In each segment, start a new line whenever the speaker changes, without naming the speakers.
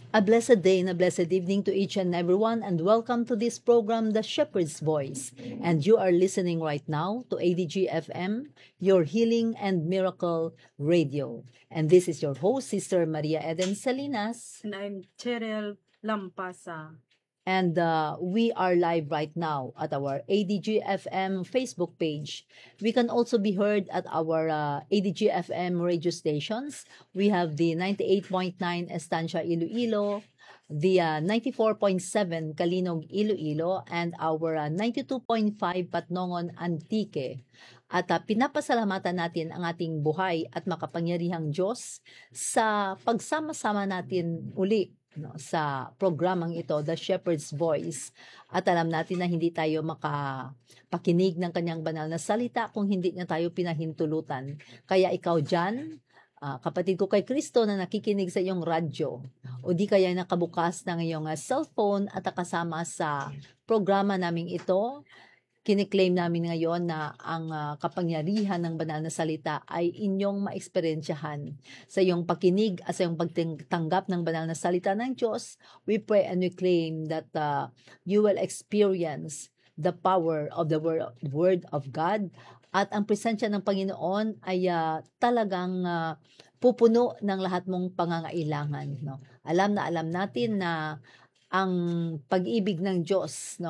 A blessed day and a blessed evening to each and everyone, and welcome to this program, The Shepherd's Voice. And you are listening right now to ADG FM, your healing and miracle radio. And this is your host, Sister Maria Eden Salinas.
And I'm Cheryl Lampasa.
And we are live right now at our ADG FM Facebook page. We can also be heard at our ADG FM radio stations. We have the 98.9 Estancia Iloilo, the 94.7 Kalinog Iloilo, and our 92.5 Patnongon Antique. At pinapasalamatan natin ang ating buhay at makapangyarihang Diyos sa pagsama-sama natin uli sa programang ito, The Shepherd's Voice. At alam natin na hindi tayo makapakinig ng kanyang banal na salita kung hindi niya tayo pinahintulutan. Kaya ikaw dyan, kapatid ko kay Kristo na nakikinig sa iyong radyo o di kaya nakabukas ng iyong cellphone at kasama sa programa naming ito, kiniklaim namin ngayon na ang kapangyarihan ng banal na salita ay inyong maeksperiensyahan sa iyong pakinig at sa iyong pagtanggap ng banal na salita ng Diyos. We pray and we claim that you will experience the power of the Word of God at ang presensya ng Panginoon ay talagang pupuno ng lahat mong pangangailangan. No? Alam natin na ang pag-ibig ng Diyos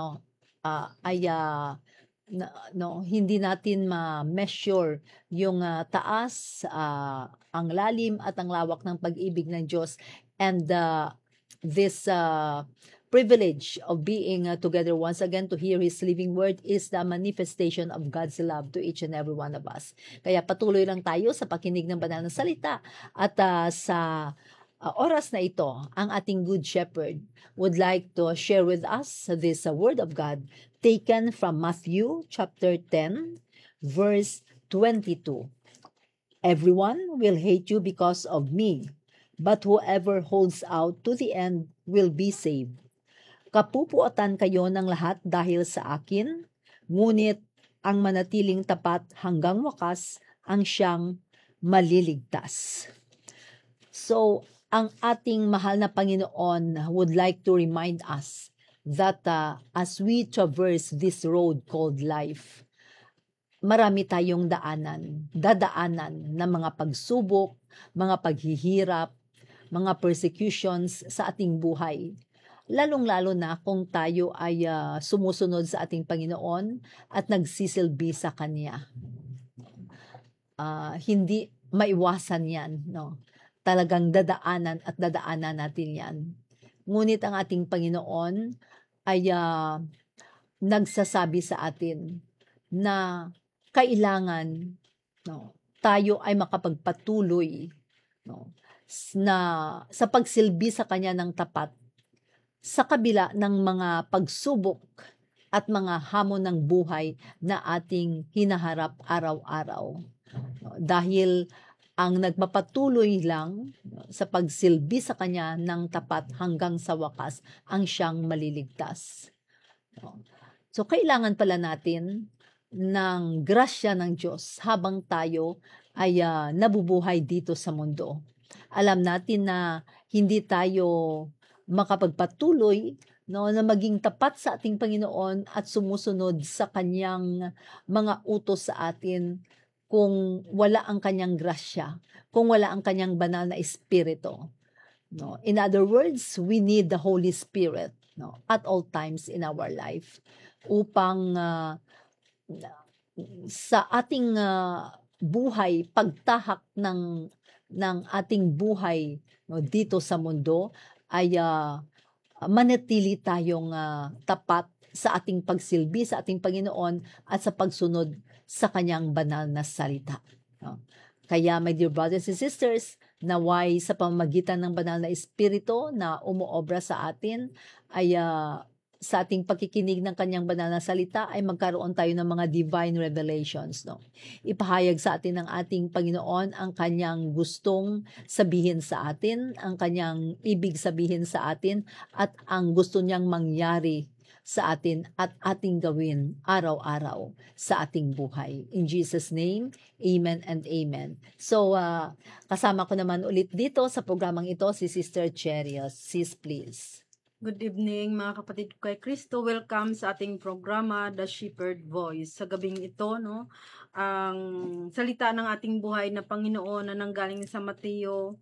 hindi natin ma-measure yung taas, ang lalim at ang lawak ng pag-ibig ng Diyos, and this privilege of being together once again to hear His living word is the manifestation of God's love to each and every one of us. Kaya patuloy lang tayo sa pakinig ng banal na salita at sa oras na ito, ang ating Good Shepherd would like to share with us this word of God taken from Matthew chapter 10, verse 22. Everyone will hate you because of me, but whoever holds out to the end will be saved. Kapupuotan kayo ng lahat dahil sa akin, ngunit ang manatiling tapat hanggang wakas ang siyang maliligtas. So, ang ating mahal na Panginoon would like to remind us that as we traverse this road called life, marami tayong dadaanan ng mga pagsubok, mga paghihirap, mga persecutions sa ating buhay. Lalong-lalo na kung tayo ay sumusunod sa ating Panginoon at nagsisilbi sa Kanya. Hindi maiwasan yan, no? Talagang dadaanan natin yan. Ngunit ang ating Panginoon ay nagsasabi sa atin na kailangan tayo ay makapagpatuloy na sa pagsilbi sa Kanya ng tapat sa kabila ng mga pagsubok at mga hamon ng buhay na ating hinaharap araw-araw. Dahil ang nagpapatuloy lang sa pagsilbi sa Kanya ng tapat hanggang sa wakas ang siyang maliligtas. So, kailangan pala natin ng grasya ng Diyos habang tayo ay nabubuhay dito sa mundo. Alam natin na hindi tayo makapagpatuloy na maging tapat sa ating Panginoon at sumusunod sa Kanyang mga utos sa atin kung wala ang Kanyang grasya, kung wala ang Kanyang banal na Espiritu. In other words, we need the Holy Spirit at all times in our life upang sa ating buhay, pagtahak ng ating buhay dito sa mundo ay manatili tayong tapat sa ating pagsilbi sa ating Panginoon at sa pagsunod sa Kanyang banal na salita. Kaya, my dear brothers and sisters, naway sa pamamagitan ng banal na Espiritu na umuobra sa atin ay sa ating pakikinig ng Kanyang banal na salita ay magkaroon tayo ng mga divine revelations. Ipahayag sa atin ng ating Panginoon ang Kanyang gustong sabihin sa atin, ang Kanyang ibig sabihin sa atin, at ang gusto niyang mangyari sa atin at ating gawin araw-araw sa ating buhay. In Jesus' name, amen and amen. So, kasama ko naman ulit dito sa programang ito si Sister Cherios. Sis, please.
Good evening mga kapatid ko kay Kristo. Welcome sa ating programa The Shepherd Voice. Sa gabing ito, no, ang salita ng ating buhay na Panginoon na nanggaling sa Mateo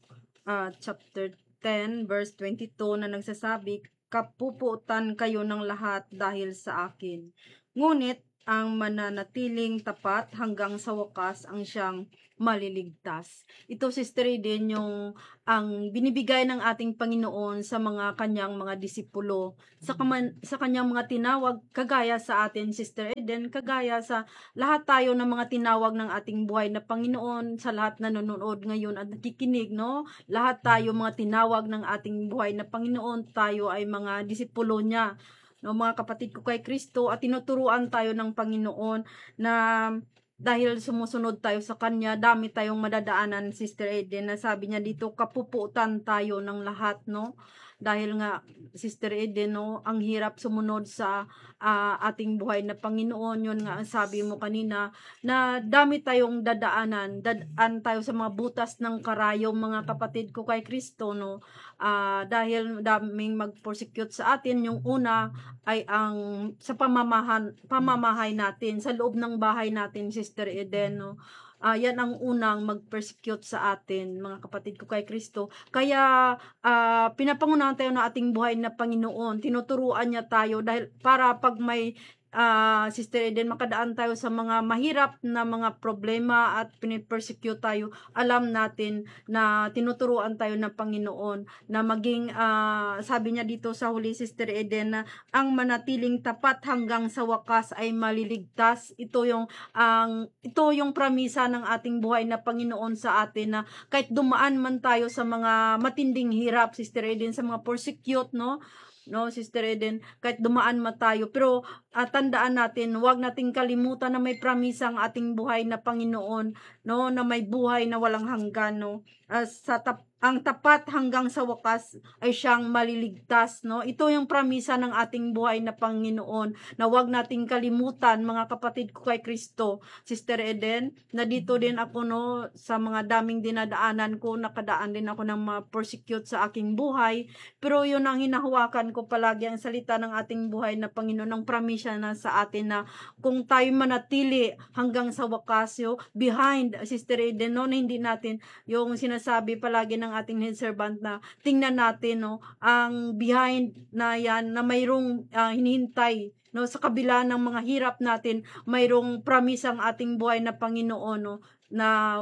chapter 10 verse 22 na nagsasabi, kapuputan kayo ng lahat dahil sa akin. Ngunit ang mananatiling tapat hanggang sa wakas ang siyang maliligtas. Ito, Sister Eden, yung ang binibigay ng ating Panginoon sa mga kanyang mga disipulo, sa kanyang mga tinawag, kagaya sa atin, Sister Eden, kagaya sa lahat tayo ng mga tinawag ng ating buhay na Panginoon, sa lahat na nanonood ngayon at nakikinig, no? Lahat tayo mga tinawag ng ating buhay na Panginoon, tayo ay mga disipulo niya. No, mga kapatid ko kay Kristo, at tinuturuan tayo ng Panginoon na dahil sumusunod tayo sa Kanya, dami tayong madadaanan, Sister Eden, na sabi niya dito, kapuputan tayo ng lahat, no? Dahil nga, Sister Eden, no, ang hirap sumunod sa ating buhay na Panginoon. Yun nga, sabi mo kanina, na dami tayong dadaan tayo sa mga butas ng karayom, mga kapatid ko kay Kristo, no? Dahil daming mag-persecute sa atin. Yung una ay ang sa pamamahay natin, sa loob ng bahay natin, Sister Eden, no? Yan ang unang mag-persecute sa atin, mga kapatid ko kay Kristo. Kaya pinapangunahan tayo ng ating buhay na Panginoon. Tinuturuan niya tayo dahil para pag may Sister Eden, makadaan tayo sa mga mahirap na mga problema at pinipersecute tayo, alam natin na tinuturuan tayo ng Panginoon na maging, sabi niya dito sa huli, Sister Eden, na ang manatiling tapat hanggang sa wakas ay maliligtas. Ito yung premisa ng ating buhay na Panginoon sa atin, na kahit dumaan man tayo sa mga matinding hirap, Sister Eden, sa mga persecute, no, Sister Eden, kahit dumaan man tayo, pero tandaan natin, huwag nating kalimutan na may pramisa ang ating buhay na Panginoon, no, na may buhay na walang hanggan, no. Ang tapat hanggang sa wakas ay siyang maliligtas, no. Ito yung pramisa ng ating buhay na Panginoon, na huwag nating kalimutan, mga kapatid ko kay Kristo, Sister Eden, na dito din ako, no, sa mga daming dinadaanan ko, nakadaan din ako ng mga persecute sa aking buhay, pero yun ang hinahawakan ko palagi, ang salita ng ating buhay na Panginoon, ng pramisa na sa atin na kung tayo manatili hanggang sa wakas, behind, Sister Eden, no, na hindi natin yung sinasabi palagi ng ating servant na tingnan natin, no, ang behind na yan, na mayroong hinihintay, no, sa kabila ng mga hirap natin, mayroong promise ang ating buhay na Panginoon, no, na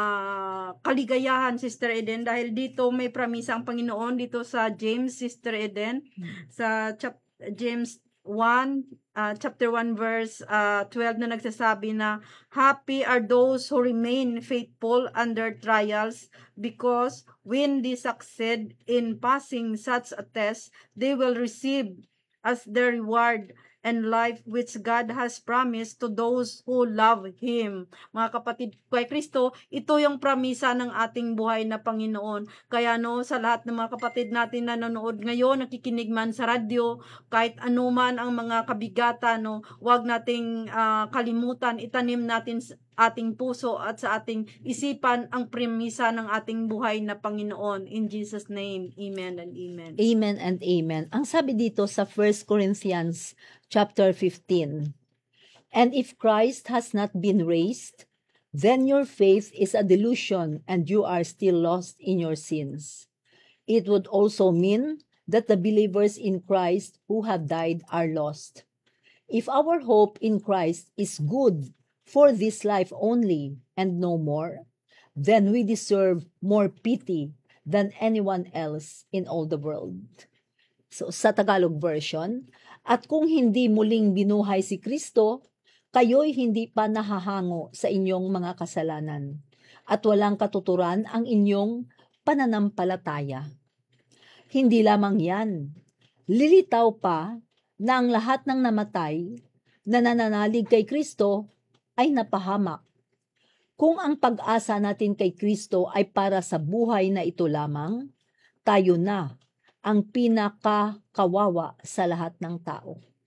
kaligayahan, Sister Eden, dahil dito may pramisa ang Panginoon dito sa James, Sister Eden, sa James 1, chapter 1 verse 12, na nagsasabi na happy are those who remain faithful under trials, because when they succeed in passing such a test, they will receive as their reward and life which God has promised to those who love Him. Mga kapatid kay Kristo, ito yung pramisa ng ating buhay na Panginoon. Kaya, no, sa lahat ng mga kapatid natin na nanonood ngayon, nakikinig man sa radyo, kahit anuman ang mga kabigatan, no, huwag nating kalimutan, itanim natin ating puso at sa ating isipan ang premisa ng ating buhay na Panginoon. In Jesus' name, amen and amen.
Amen and amen. Ang sabi dito sa 1 Corinthians chapter 15, and if Christ has not been raised, then your faith is a delusion and you are still lost in your sins. It would also mean that the believers in Christ who have died are lost. If our hope in Christ is good for this life only and no more, then we deserve more pity than anyone else in all the world. So, sa Tagalog version, at kung hindi muling binuhay si Kristo, kayo'y hindi pa nahahango sa inyong mga kasalanan at walang katuturan ang inyong pananampalataya. Hindi lamang yan, lilitaw pa na ang lahat ng namatay na nananalig kay Kristo ay napahamak. Kung ang pag-asa natin kay Kristo ay para sa buhay na ito lamang, tayo na ang pinakakawawa sa lahat ng tao.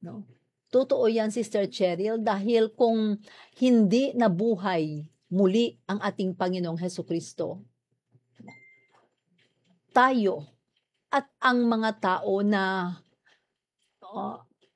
No? Totoo yan, Sister Cheryl, dahil kung hindi nabuhay muli ang ating Panginoong Hesukristo, tayo at ang mga tao na uh,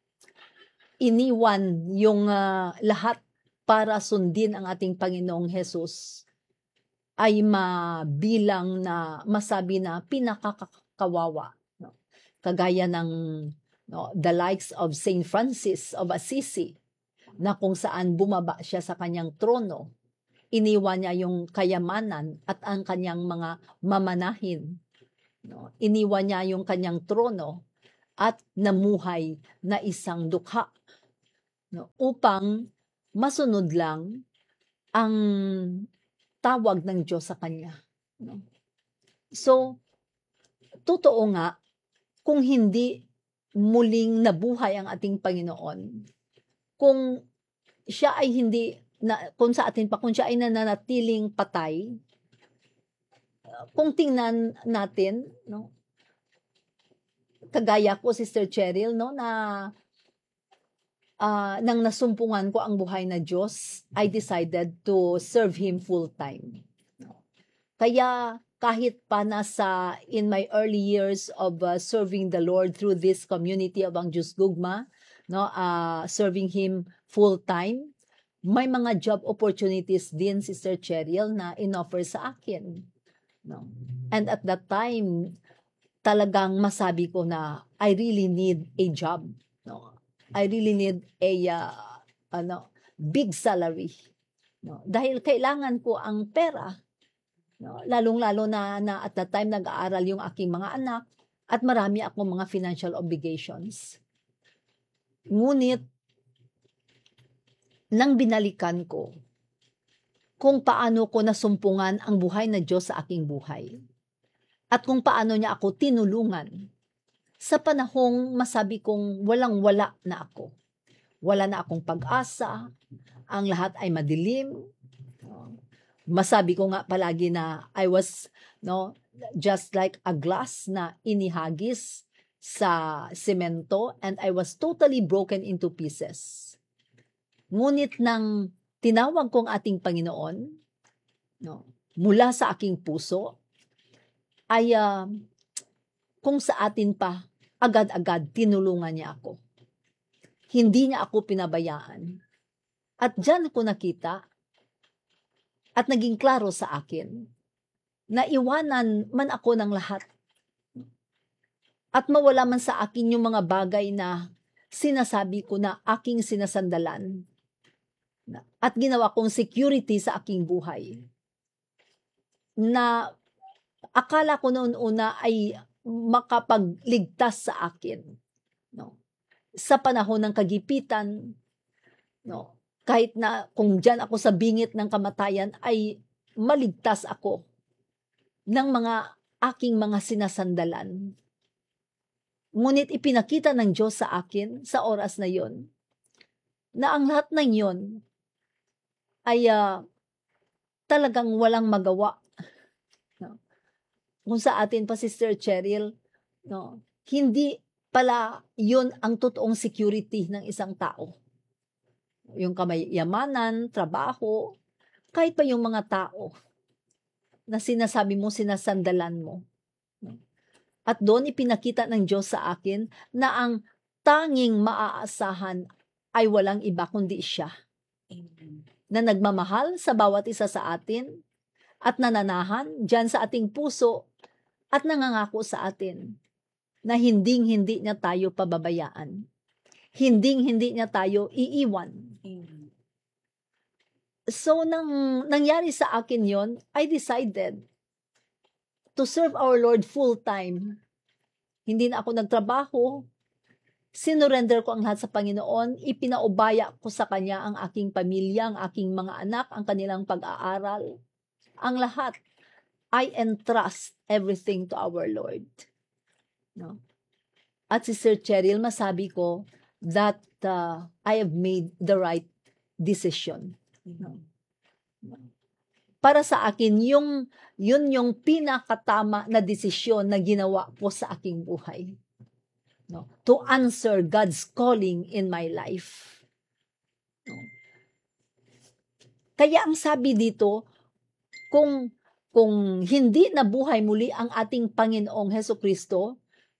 iniwan yung lahat para sundin ang ating Panginoong Hesus ay mabilang na masabi na pinakakawawa. No? Kagaya ng the likes of Saint Francis of Assisi, na kung saan bumaba siya sa kanyang trono, iniwan niya yung kayamanan at ang kanyang mga mamanahin. No? Iniwan niya yung kanyang trono at namuhay na isang dukha, no? Upang masunod lang ang tawag ng Diyos sa kanya. No? So, totoo nga, kung hindi muling nabuhay ang ating Panginoon, kung siya ay hindi, kung sa atin pa, kung siya ay nananatiling patay, kung tingnan natin, no, kagaya ko, Sister Cheryl, no, na nang nasumpungan ko ang buhay na Diyos, I decided to serve Him full time. No. Kaya kahit pa nasa in my early years of serving the Lord through this community of Ang Diyos Gugma, no, serving Him full time, may mga job opportunities din, Sister Cheryl, na inoffer sa akin. No. And at that time, talagang masabi ko na I really need a job. No. I really need a big salary. No. Dahil kailangan ko ang pera. No. Lalong-lalo na at that time nag-aaral yung aking mga anak at marami akong mga financial obligations. Ngunit, nang binalikan ko kung paano ko nasumpungan ang buhay na Diyos sa aking buhay at kung paano niya ako tinulungan sa panahong masabi kong walang-wala na ako. Wala na akong pag-asa, ang lahat ay madilim. Masabi ko nga palagi na I was just like a glass na inihagis sa semento and I was totally broken into pieces. Ngunit nang tinawag kong ating Panginoon, mula sa aking puso, ay kung sa atin pa, agad-agad tinulungan niya ako. Hindi niya ako pinabayaan. At diyan ko nakita at naging klaro sa akin na iwanan man ako ng lahat at mawala man sa akin yung mga bagay na sinasabi ko na aking sinasandalan at ginawa kong security sa aking buhay na akala ko noon una ay makapagligtas sa akin, no? Sa panahon ng kagipitan, no? Kahit na kung diyan ako sa bingit ng kamatayan ay maligtas ako ng mga aking mga sinasandalan. Ngunit ipinakita ng Diyos sa akin sa oras na yon na ang lahat ng yon ay talagang walang magawa. No? Kung sa atin pa, Sister Cheryl, no, hindi pala yun ang totoong security ng isang tao. Yung kamayamanan, trabaho, kahit pa yung mga tao na sinasabi mo, sinasandalan mo. No? At doon ipinakita ng Diyos sa akin na ang tanging maaasahan ay walang iba kundi siya. Na nagmamahal sa bawat isa sa atin at nananahan dyan sa ating puso at nangangako sa atin na hinding-hindi niya tayo pababayaan. Hinding-hindi niya tayo iiwan. So, nang nangyari sa akin yon, I decided to serve our Lord full time. Hindi na ako nagtrabaho. Sinurrender ko ang lahat sa Panginoon. Ipinaubaya ko sa Kanya ang aking pamilya, ang aking mga anak, ang kanilang pag-aaral. Ang lahat. I entrust everything to our Lord. No? At Sister Cheryl, masabi ko that I have made the right decision. No? Para sa akin, yun yung pinakatama na desisyon na ginawa ko sa aking buhay. no, to answer God's calling in my life. No? Kaya ang sabi dito, kung hindi nabuhay muli ang ating Panginoong Hesukristo,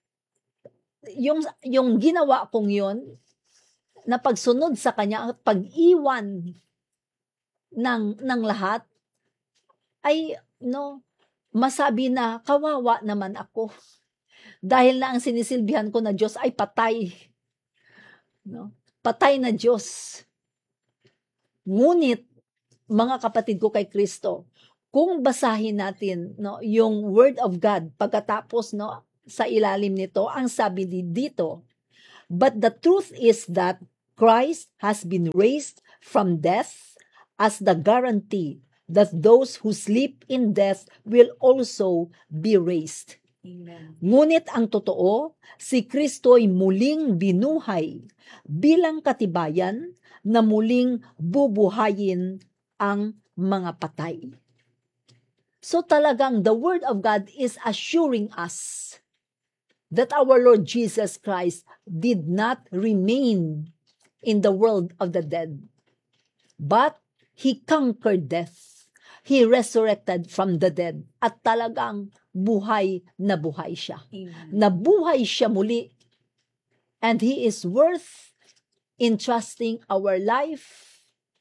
yung ginawa kong yon na pagsunod sa Kanya at pag-iwan ng lahat, ay masabi na kawawa naman ako. Dahil na ang sinisilbihan ko na Diyos ay patay. No? Patay na Diyos. Ngunit, mga kapatid ko kay Kristo, kung basahin natin yung Word of God, pagkatapos sa ilalim nito, ang sabi dito, but the truth is that Christ has been raised from death as the guarantee that those who sleep in death will also be raised.
Amen.
Ngunit ang totoo, si Kristo'y muling binuhay bilang katibayan na muling bubuhayin ang mga patay. So talagang the Word of God is assuring us that our Lord Jesus Christ did not remain in the world of the dead, but He conquered death. He resurrected from the dead. At talagang buhay siya.
Amen.
Nabuhay siya muli. And He is worth entrusting our life.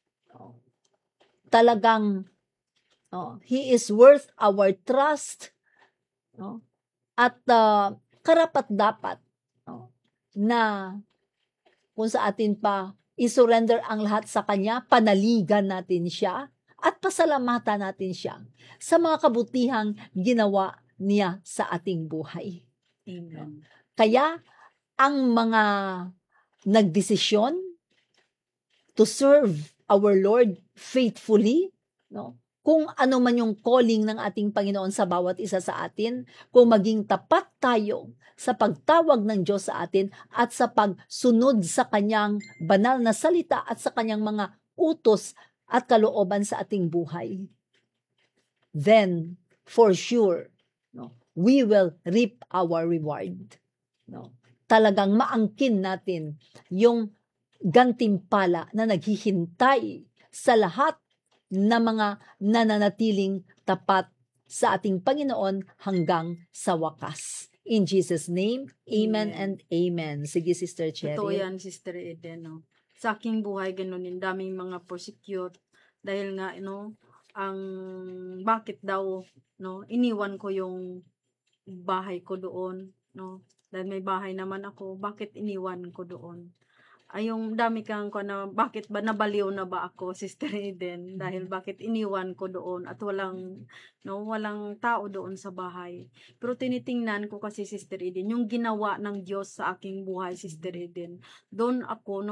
Talagang He is worth our trust. At karapat-dapat na kung sa atin pa isurrender ang lahat sa Kanya, panaligan natin siya at pasalamatan natin siya sa mga kabutihang ginawa niya sa ating buhay.
Amen.
Kaya ang mga nagdesisyon to serve our Lord faithfully, kung ano man yung calling ng ating Panginoon sa bawat isa sa atin, kung maging tapat tayo sa pagtawag ng Diyos sa atin at sa pagsunod sa Kanyang banal na salita at sa Kanyang mga utos at kalooban sa ating buhay, then for sure, we will reap our reward. Talagang maangkin natin yung gantimpala na naghihintay sa lahat na mga nananatiling tapat sa ating Panginoon hanggang sa wakas. In Jesus' name, amen and amen. Sige, Sister Cherry.
Totoo yan, Sister Eden. No? Sa aking buhay, ganun din. Daming mga persecute. Dahil nga, ang bakit daw, iniwan ko yung bahay ko doon. Dahil may bahay naman ako, bakit iniwan ko doon? Ay, yung dami kang bakit ba nabaliw na ba ako, Sister Eden? Dahil bakit iniwan ko doon at walang tao doon sa bahay. Pero tinitingnan ko kasi, Sister Eden, yung ginawa ng Diyos sa aking buhay, Sister Eden. Doon ako,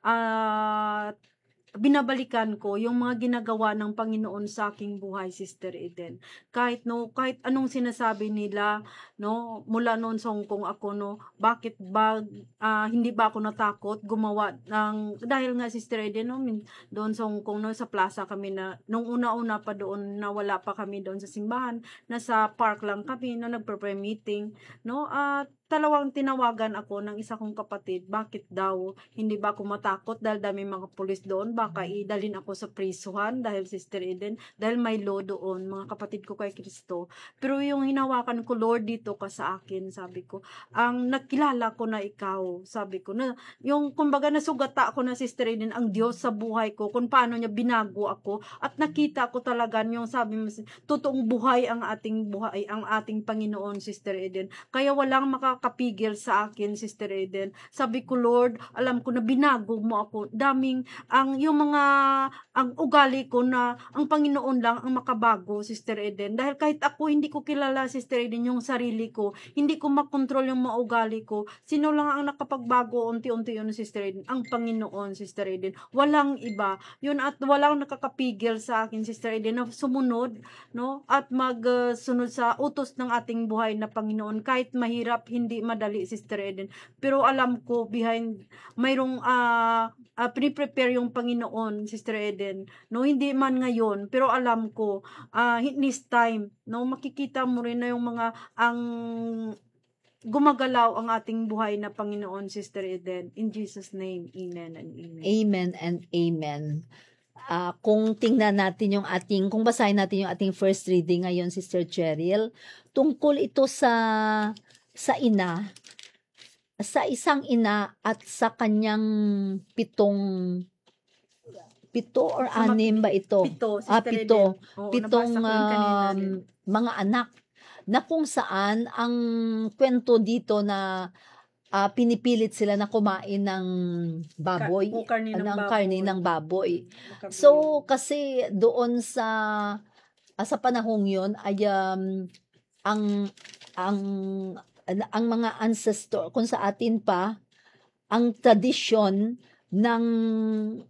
binabalikan ko yung mga ginagawa ng Panginoon sa aking buhay, Sister Eden. Kahit anong sinasabi nila, mula noon sa Hong Kong ako, bakit ba hindi ba ako natakot gumawa dahil nga, Sister Eden, doon sa Hong Kong, sa plaza kami na nung una-una pa doon, na wala pa kami doon sa simbahan, nasa park lang kami nagpe-prayer meeting, at talawang tinawagan ako ng isa kong kapatid, bakit daw hindi ba ako matakot dahil dami mga pulis doon, baka idalhin ako sa prisuhan dahil, Sister Eden, dahil may law doon, mga kapatid ko kay Kristo. Pero yung hinawakan ko, Lord, dito ka sa akin, sabi ko, ang nakilala ko na ikaw, sabi ko, na yung kumbaga nasugata ako na, Sister Eden, ang Diyos sa buhay ko, kung paano niya binago ako, at nakita ko talaga yung sabi mo, totoong buhay ang ating buhay, ang ating Panginoon, Sister Eden. Kaya walang makakapigil sa akin, Sister Eden. Sabi ko, Lord, alam ko na binago mo ako. Daming, ang ugali ko na ang Panginoon lang ang makabago, Sister Eden. Dahil kahit ako hindi ko kilala, Sister Eden, yung sarili ko, hindi ko makontrol yung mga ugali ko. Sino lang ang nakapagbago unti-unti yun, Sister Eden? Ang Panginoon, Sister Eden. Walang iba. Yun, at walang nakakapigil sa akin, Sister Eden, na sumunod, at magsunod sa utos ng ating buhay na Panginoon. Kahit mahirap, hindi madali, Sister Eden. Pero alam ko, mayroong pre-prepare yung Panginoon, Sister Eden. Hindi man ngayon, pero alam ko, in this time, makikita mo rin na yung mga, gumagalaw ang ating buhay na Panginoon, Sister Eden. In Jesus' name, amen and amen.
Amen and amen. Kung tingnan natin kung basahin natin yung ating first reading ngayon, Sister Cheryl, tungkol ito sa isang ina at sa kanyang pito or anim ba ito?
Pito, Sister
Pito.
Eden. Oo,
Pitong
nabasa ko yun kanina din.
mga anak na kung saan ang kwento dito na pinipilit sila na kumain ng baboy,
karne ng baboy.
karne ng baboy.
Makabili.
So kasi doon sa panahong 'yon ay ang mga ancestor kung sa atin pa ang tradisyon ng